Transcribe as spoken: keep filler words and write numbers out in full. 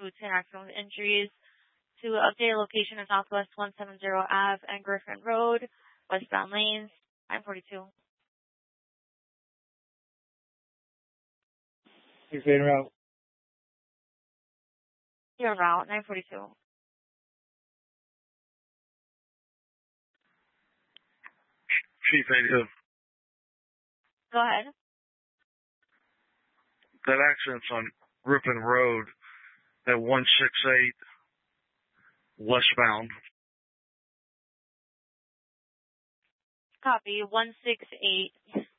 due to an accident with injuries. To update a location of Southwest one seventy Ave and Griffin Road, westbound lanes, nine forty-two. You're saying route? Your route, nine forty-two. Chief eighty-two. Go ahead. That accident's on Griffin Road at one sixty-eight westbound. Copy, one sixty-eight